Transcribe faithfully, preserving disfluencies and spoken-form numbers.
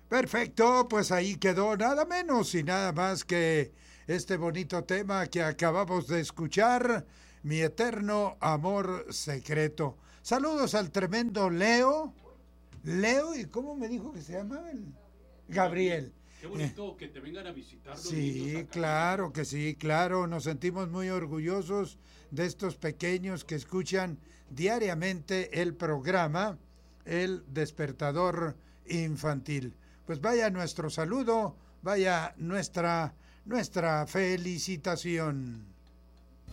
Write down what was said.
Perfecto, pues ahí quedó nada menos y nada más que este bonito tema que acabamos de escuchar, Mi eterno amor secreto. Saludos al tremendo Leo. Leo, ¿y cómo me dijo que se llamaba? El... Gabriel. Qué bonito que te vengan a visitar los niños Sí, acá. claro que sí, claro. Nos sentimos muy orgullosos de estos pequeños que escuchan diariamente el programa El Despertador Infantil. Pues vaya nuestro saludo, vaya nuestra, nuestra felicitación.